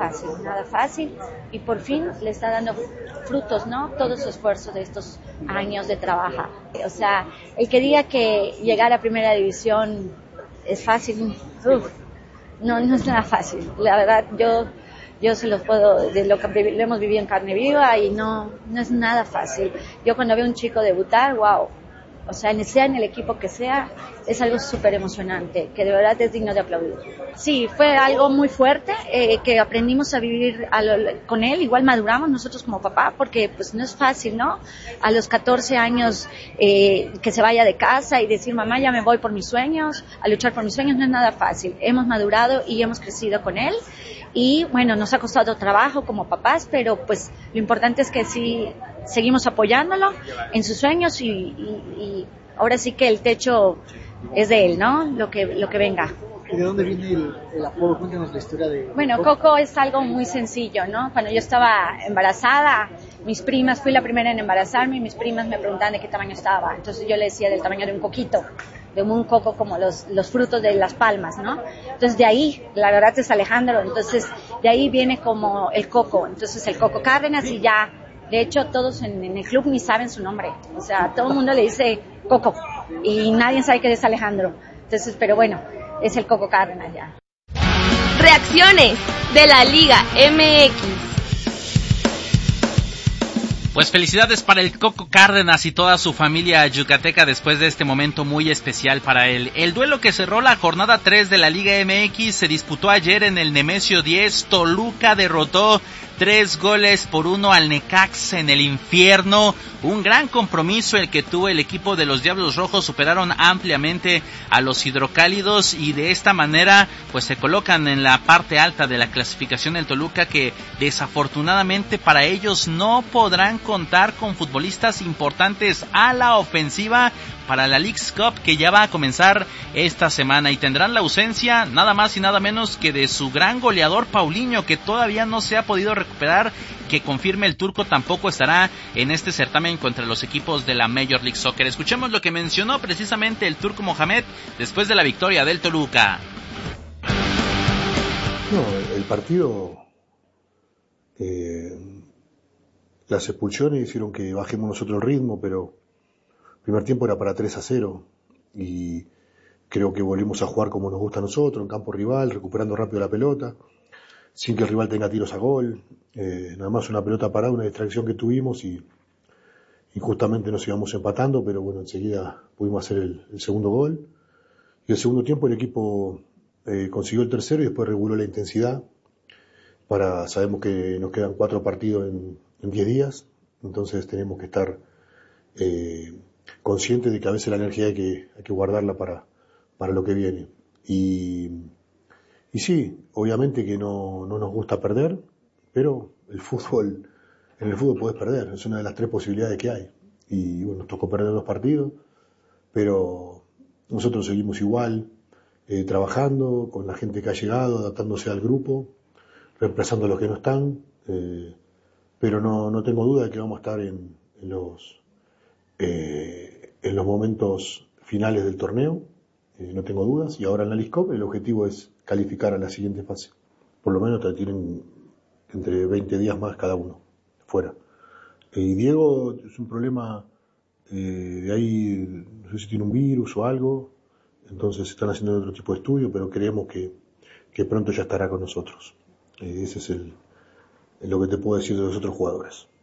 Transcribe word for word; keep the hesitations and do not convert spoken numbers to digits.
fácil, nada fácil, y por fin le está dando frutos, ¿no? Todo su esfuerzo de estos años de trabajo. O sea, el que diga que llegar a primera división es fácil, uf, no, no es nada fácil. La verdad, yo, yo se los puedo, de lo que lo hemos vivido en carne viva, y no, no es nada fácil. Yo cuando veo a un chico debutar, wow. O sea, sea en el equipo que sea, es algo súper emocionante, que de verdad es digno de aplaudir. Sí, fue algo muy fuerte, eh, que aprendimos a vivir a lo, con él, igual maduramos nosotros como papá, porque pues no es fácil, ¿no? A los catorce años, eh, que se vaya de casa y decir, mamá, ya me voy por mis sueños, a luchar por mis sueños, no es nada fácil. Hemos madurado y hemos crecido con él, y bueno, nos ha costado trabajo como papás, pero pues lo importante es que sí seguimos apoyándolo en sus sueños, y, y, y ahora sí que el techo es de él, ¿no? Lo que, lo que venga. ¿Y de dónde viene el, el apodo? Cuéntanos la historia de... Bueno, Coco es algo muy sencillo, ¿no? Cuando yo estaba embarazada, mis primas, fui la primera en embarazarme, y mis primas me preguntaban de qué tamaño estaba. Entonces yo le decía del tamaño de un coquito, de un coco como los, los frutos de las palmas, ¿no? Entonces de ahí, la verdad es Alejandro, entonces de ahí viene como el Coco. Entonces el Coco Cárdenas, y ya, de hecho todos en, en el club ni saben su nombre. O sea, todo el mundo le dice Coco, y nadie sabe que es Alejandro. Entonces, pero bueno, es el Coco Cárdenas ya. Reacciones de la Liga M X. Pues felicidades para el Coco Cárdenas y toda su familia yucateca después de este momento muy especial para él. El duelo que cerró la jornada tres de la Liga M X se disputó ayer en el Nemesio diez. Toluca derrotó tres goles por uno al Necaxa en el infierno. Un gran compromiso el que tuvo el equipo de los Diablos Rojos. Superaron ampliamente a los Hidrocálidos, y de esta manera pues se colocan en la parte alta de la clasificación del Toluca, que desafortunadamente para ellos no podrán contar con futbolistas importantes a la ofensiva para la Leagues Cup, que ya va a comenzar esta semana, y tendrán la ausencia nada más y nada menos que de su gran goleador Paulinho, que todavía no se ha podido recuperar. Que confirme el turco tampoco estará en este certamen contra los equipos de la Major League Soccer. Escuchemos lo que mencionó precisamente el turco Mohamed después de la victoria del Toluca. No, el partido, eh, las expulsiones hicieron que bajemos nosotros el ritmo, pero el primer tiempo era para tres a cero, y creo que volvimos a jugar como nos gusta a nosotros, en campo rival, recuperando rápido la pelota, sin que el rival tenga tiros a gol, eh, nada más una pelota parada, una distracción que tuvimos, y injustamente nos íbamos empatando, pero bueno, enseguida pudimos hacer el, el segundo gol. Y el segundo tiempo el equipo eh, consiguió el tercero, y después reguló la intensidad. Para, sabemos que nos quedan cuatro partidos en, en diez días, entonces tenemos que estar eh, conscientes de que a veces la energía hay que, hay que guardarla para, para lo que viene. Y Y sí, obviamente que no, no nos gusta perder, pero el fútbol, en el fútbol puedes perder, es una de las tres posibilidades que hay. Y bueno, nos tocó perder dos partidos, pero nosotros seguimos igual, eh, trabajando con la gente que ha llegado, adaptándose al grupo, reemplazando a los que no están, eh, pero no, no tengo duda de que vamos a estar en, en los, eh, en los momentos finales del torneo. Eh, no tengo dudas, y ahora en la Leagues Cup el objetivo es calificar a la siguiente fase. Por lo menos tienen entre veinte días más cada uno, fuera. Eh, y Diego es un problema, eh, de ahí, no sé si tiene un virus o algo, entonces están haciendo otro tipo de estudio, pero creemos que, que pronto ya estará con nosotros. Eh, ese es el, lo que te puedo decir de los otros jugadores.